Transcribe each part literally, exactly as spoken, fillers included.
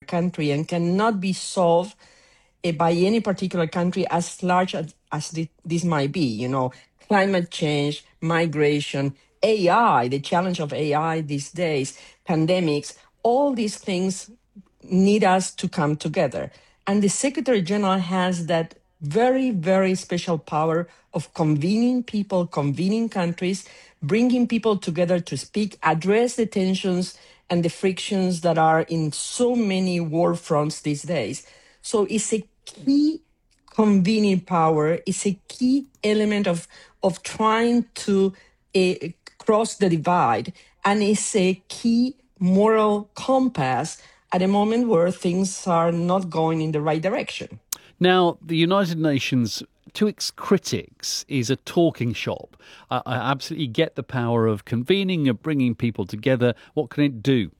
country and cannot be solved uh, by any particular country, as large as, as thi- this might be. You know, climate change, migration, A I, the challenge of A I these days, pandemics, all these things need us to come together. And the Secretary General has that very, very special power of convening people, convening countries, bringing people together to speak, address the tensions and the frictions that are in so many war fronts these days. So it's a key convening power, it's a key element of, of trying to uh, cross the divide, and it's a key moral compass at a moment where things are not going in the right direction. Now, the United Nations, to its critics, is a talking shop. I, I absolutely get the power of convening, of bringing people together. What can it do?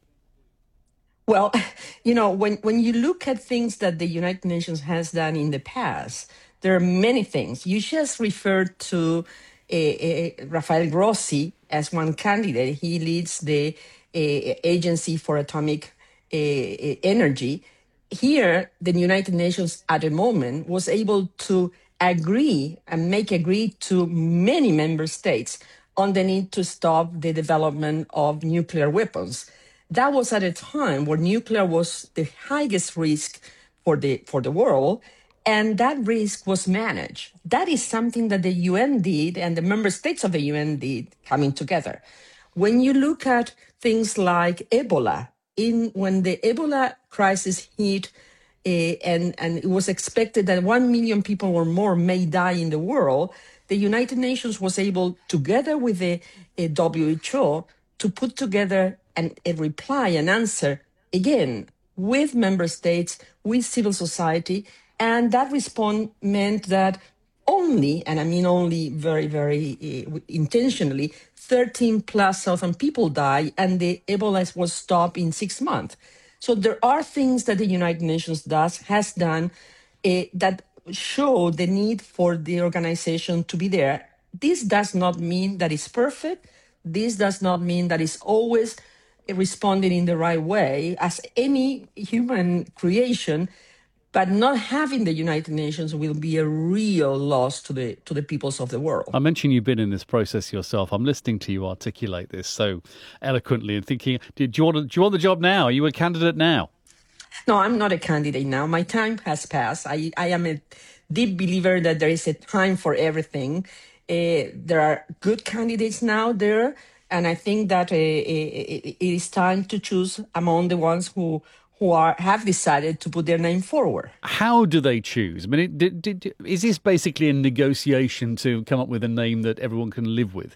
Well, you know, when, when you look at things that the United Nations has done in the past, there are many things. You just referred to uh, uh, Rafael Grossi as one candidate. He leads the uh, Agency for Atomic uh, Energy. Here, the United Nations at the moment was able to agree and make agree to many member states on the need to stop the development of nuclear weapons. That was at a time where nuclear was the highest risk for the for the world, and that risk was managed. That is something that the U N did and the member states of the U N did coming together. When you look at things like Ebola, in when the Ebola crisis hit, uh, and, and it was expected that one million people or more may die in the world, the United Nations was able, together with the uh, W H O, to put together an, a reply, an answer, again, with member states, with civil society. And that response meant that only, and I mean only very, very uh, intentionally, thirteen plus thousand people died, and the Ebola was stopped in six months. So there are things that the United Nations does, has done, uh, that show the need for the organization to be there. This does not mean that it's perfect. This does not mean that it's always responding in the right way, as any human creation. But not having the United Nations will be a real loss to the to the peoples of the world. I mentioned you've been in this process yourself. I'm listening to you articulate this so eloquently and thinking, did you want, do you want the job now? Are you a candidate now? No, I'm not a candidate now. My time has passed. I, I am a deep believer that there is a time for everything. Uh, there are good candidates now there, and I think that uh, it, it is time to choose among the ones who who are have decided to put their name forward. How do they choose? I mean, it, did, did, is this basically a negotiation to come up with a name that everyone can live with?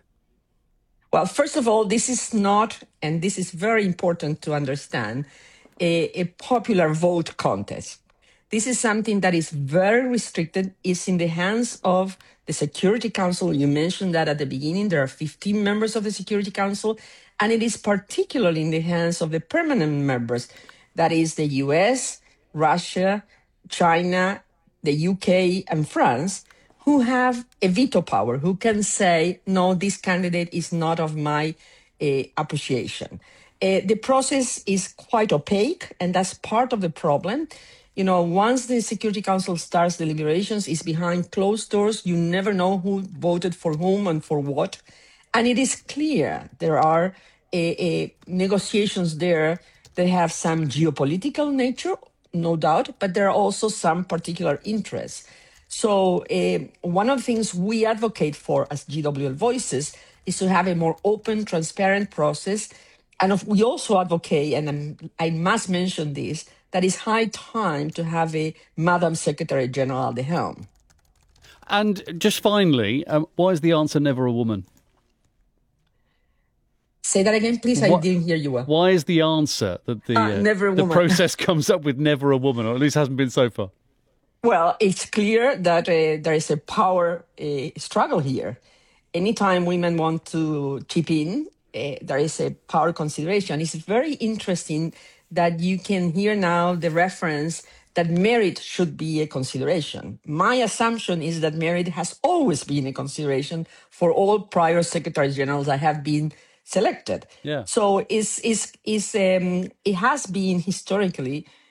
Well, first of all, this is not, and this is very important to understand, a, a popular vote contest. This is something that is very restricted. It's in the hands of the Security Council. You mentioned that at the beginning. There are fifteen members of the Security Council, and it is particularly in the hands of the permanent members. That is the U S, Russia, China, the U K, and France, who have a veto power, who can say, no, this candidate is not of my uh, appreciation. Uh, the process is quite opaque, and that's part of the problem. You know, once the Security Council starts deliberations, it's behind closed doors. You never know who voted for whom and for what. And it is clear there are uh, uh, negotiations there that have some geopolitical nature, no doubt, but there are also some particular interests. So uh, one of the things we advocate for as G W L Voices is to have a more open, transparent process. And we also advocate, and I'm, I must mention this, that it's high time to have a Madam Secretary General at the helm. And just finally, um, why is the answer never a woman? Say that again, please. What, I didn't hear you well. Why is the answer that the, uh, uh, never a the woman. process comes up with never a woman, or at least hasn't been so far? Well, it's clear that uh, there is a power uh, struggle here. Anytime women want to chip in, uh, there is a power consideration. It's very interesting that you can hear now the reference that merit should be a consideration. My assumption is that merit has always been a consideration for all prior Secretary Generals that have been selected. Yeah. So it's, it's, it's, um, it has been historically